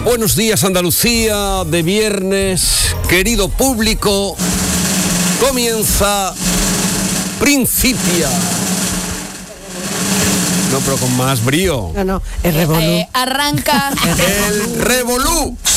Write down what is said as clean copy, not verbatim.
Buenos días, Andalucía, de viernes. Querido público, comienza Principia. No, pero con más brío. No, el revolú. Arranca El revolú.